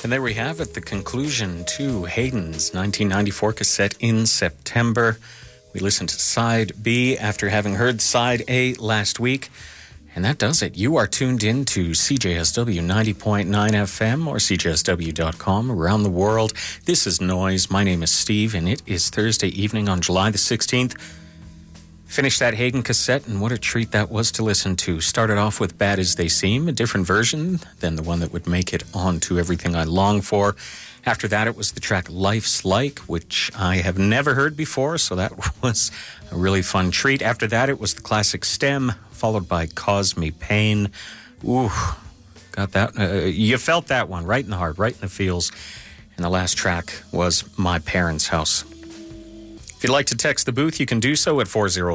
And there we have it, the conclusion to Hayden's 1994 cassette In September. We listened to Side B after having heard Side A last week. And that does it. You are tuned in to CJSW 90.9 FM or CJSW.com around the world. This is Noise. My name is Steve, and it is Thursday evening on July the 16th. Finished that Hayden cassette, and what a treat that was to listen to. Started off with Bad As They Seem, a different version than the one that would make it onto Everything I Long For. After that, it was the track Life's Like, which I have never heard before, so that was a really fun treat. After that, it was the classic Stem, followed by Cause Me Pain. Ooh, got that. You felt that one right in the heart, right in the feels. And the last track was My Parents' House. If you'd like to text the booth, you can do so at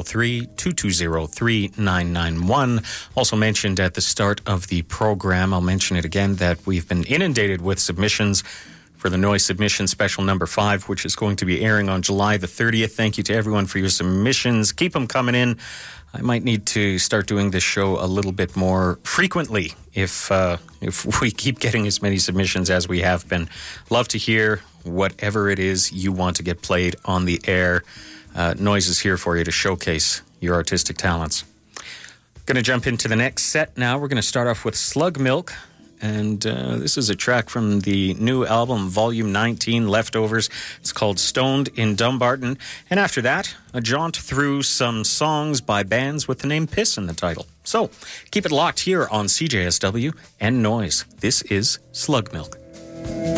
403-220-3991. Also mentioned at the start of the program, I'll mention it again, that we've been inundated with submissions for the Noise Submission Special number 5, which is going to be airing on July the 30th. Thank you to everyone for your submissions. Keep them coming in. I might need to start doing this show a little bit more frequently if we keep getting as many submissions as we have been. Love to hear whatever it is you want to get played on the air. Noise is here for you to showcase your artistic talents. Going to jump into the next set now. We're going to start off with Slug Milk. And this is a track from the new album, Volume 19, Leftovers. It's called Stoned in Dumbarton. And after that, a jaunt through some songs by bands with the name Piss in the title. So, keep it locked here on CJSW and Noise. This is Slug Milk.